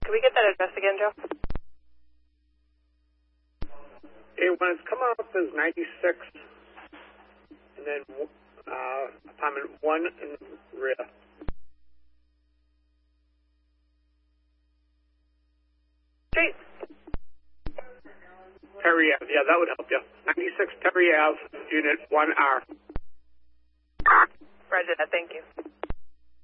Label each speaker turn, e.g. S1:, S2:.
S1: Can we get that address again, Joe?
S2: When it's coming up as 96, and then apartment 1 in the rear.
S1: Street.
S2: Perry Ave. Yeah, that would help you. 96 Perry Ave, Unit 1R.
S1: Roger that. Thank you.